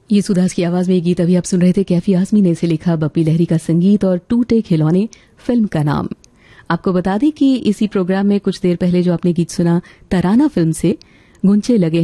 ये सुदास की आवाज में ये गीत अभी आप सुन रहे थे। कैफी आजमी ने इसे लिखा, बप्पी लहरी का संगीत और टूटे खिलौने फिल्म का नाम। आपको बता दें कि इसी प्रोग्राम में कुछ देर पहले जो आपने गीत सुना तराना फिल्म से, गुंचे लगे